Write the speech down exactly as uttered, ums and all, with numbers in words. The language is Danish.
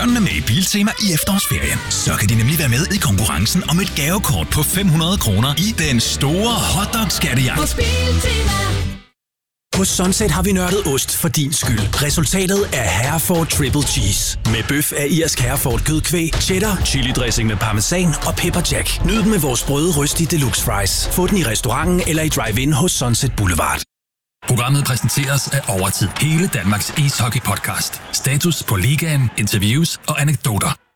børnene med i Biltema i efterårsferien. Så kan de nemlig være med i konkurrencen om et gavekort på fem hundrede kroner i den store hotdog-skattejagt. Hos Biltema. Hos Sunset har vi nørdet ost for din skyld. Resultatet er Hereford Triple Cheese. Med bøf af irsk Hereford kødkvæg, cheddar, chili dressing med parmesan og pepper jack. Nyd den med vores sprøde røsti deluxe fries. Få den i restauranten eller i drive-in hos Sunset Boulevard. Programmet præsenteres af Overtid. Hele Danmarks ishockey-podcast. Status på ligaen, interviews og anekdoter.